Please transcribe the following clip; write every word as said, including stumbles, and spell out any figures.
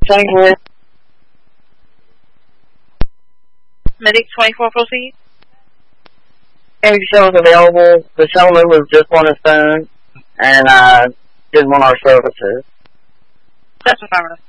Saint Louis. Medic twenty-four, proceed. Any shows available. The gentleman was just on his phone and uh, didn't want our services. That's affirmative.